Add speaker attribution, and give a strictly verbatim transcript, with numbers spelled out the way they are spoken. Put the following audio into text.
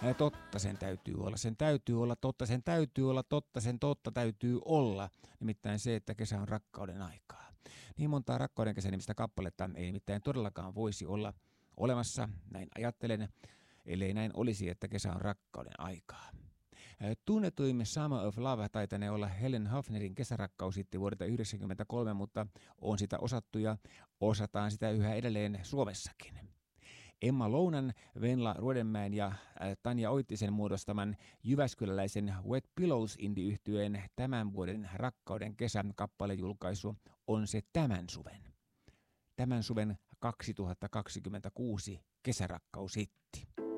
Speaker 1: Ää, totta sen täytyy olla, sen täytyy olla totta, sen täytyy olla totta, sen totta täytyy olla. Nimittäin se, että kesä on rakkauden aikaa. Niin montaa rakkauden kesän nimistä kappaletta ei nimittäin todellakaan voisi olla olemassa, näin ajattelen, ellei näin olisi, että kesä on rakkauden aikaa. Tunnetuimme Summer of Love taitanee olla Helen Hafnerin kesärakkaushitti vuodelta yhdeksänkymmentäkolme, mutta on sitä osattu ja osataan sitä yhä edelleen Suomessakin. Emma Lounan, Venla Ruodenmäen ja Tanja Oittisen muodostaman jyväskyläläisen Wet Pillows indie-yhtyeen tämän vuoden Rakkauden kesän kappalejulkaisu on se tämän suven. Tämän suven kaksituhattakaksikymmentäkuusi kesärakkaushitti.